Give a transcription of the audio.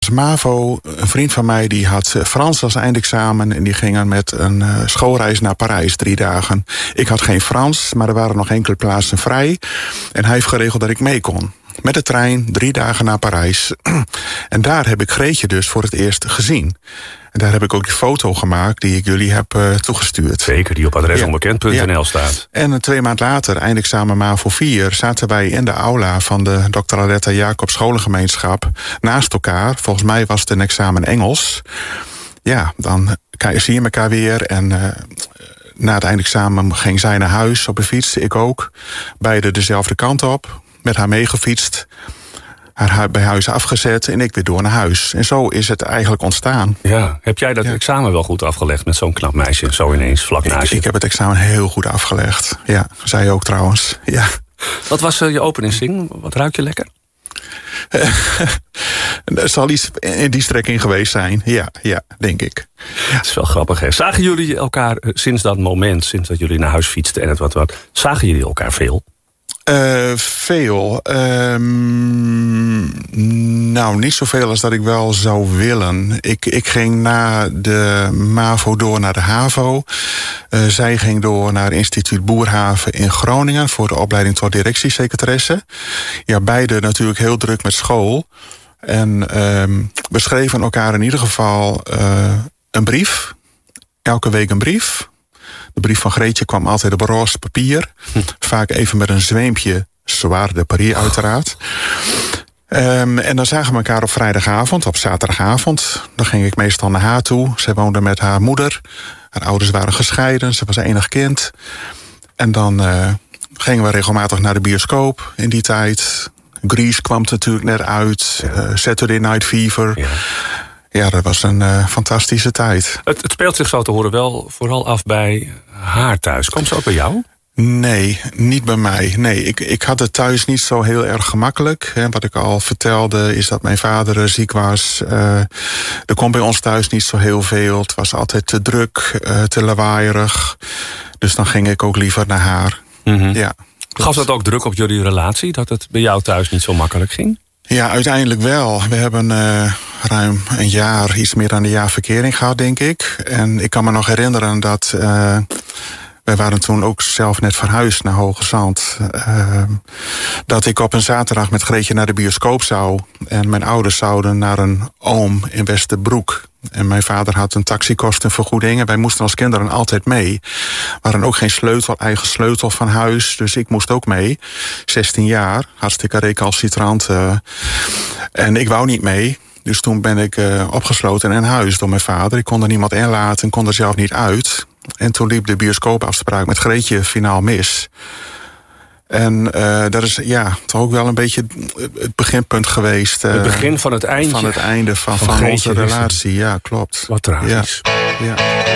MAVO, een vriend van mij die had Frans als eindexamen en die ging met een schoolreis naar Parijs 3 dagen. Ik had geen Frans, maar er waren nog enkele plaatsen vrij. En hij heeft geregeld dat ik mee kon. Met de trein 3 dagen naar Parijs. En daar heb ik Greetje dus voor het eerst gezien. En daar heb ik ook die foto gemaakt die ik jullie heb toegestuurd. Zeker, die op adresonbekend.nl staat. En 2 maanden later, eindexamen MAVO 4... zaten wij in de aula van de Dr. Aletta Jacob Scholengemeenschap naast elkaar. Volgens mij was het een examen Engels. Ja, dan zie je elkaar weer. En na het eindexamen ging zij naar huis op de fiets, ik ook. Beide dezelfde kant op, met haar meegefietst. Haar bij huis afgezet en ik weer door naar huis. En zo is het eigenlijk ontstaan. Ja, heb jij dat examen wel goed afgelegd met zo'n knap meisje? Zo ineens, vlak naast je. Ik heb het examen heel goed afgelegd. Ja, zij ook trouwens. Ja. Wat was je openingszin? Wat ruik je lekker? Er zal iets in die strekking geweest zijn. Ja, denk ik. Het is wel grappig, hè? Zagen jullie elkaar sinds dat moment, sinds dat jullie naar huis fietsten en het wat, zagen jullie elkaar veel? Veel. Nou, niet zoveel als dat ik wel zou willen. Ik ging na de MAVO door naar de HAVO. Zij ging door naar Instituut Boerhaven in Groningen voor de opleiding tot directiesecretaresse. Ja, beide natuurlijk heel druk met school. En we schreven elkaar in ieder geval een brief. Elke week een brief. De brief van Greetje kwam altijd op roze papier. Vaak even met een zweempje zwaar de Paris uiteraard. En dan zagen we elkaar op vrijdagavond, op zaterdagavond. Dan ging ik meestal naar haar toe. Zij woonde met haar moeder. Haar ouders waren gescheiden. Ze was enig kind. En dan gingen we regelmatig naar de bioscoop in die tijd. Grease kwam natuurlijk net uit. Saturday Night Fever. Ja, dat was een fantastische tijd. Het speelt zich zo te horen wel vooral af bij haar thuis. Komt ze ook bij jou? Nee, niet bij mij. Nee, ik had het thuis niet zo heel erg gemakkelijk. Wat ik al vertelde is dat mijn vader ziek was. Er kon bij ons thuis niet zo heel veel. Het was altijd te druk, te lawaaierig. Dus dan ging ik ook liever naar haar. Mm-hmm. Ja. Gaf dat ook druk op jullie relatie? Dat het bij jou thuis niet zo makkelijk ging? Ja, uiteindelijk wel. We hebben ruim een jaar, iets meer dan een jaar verkering gehad, denk ik. En ik kan me nog herinneren dat wij waren toen ook zelf net verhuisd naar Hoge Zand. Dat ik op een zaterdag met Greetje naar de bioscoop zou. En mijn ouders zouden naar een oom in Westerbroek. En mijn vader had een taxikostenvergoeding. En wij moesten als kinderen altijd mee. We hadden ook geen eigen sleutel van huis. Dus ik moest ook mee. 16 jaar, hartstikke recalcitrant. En ik wou niet mee. Dus toen ben ik opgesloten in huis door mijn vader. Ik kon er niemand inlaten, kon er zelf niet uit. En toen liep de bioscoopafspraak met Greetje finaal mis. En dat is toch ook wel een beetje het beginpunt geweest. Het begin van het einde. Van het einde van onze relatie, ja, klopt. Wat tragisch. Ja.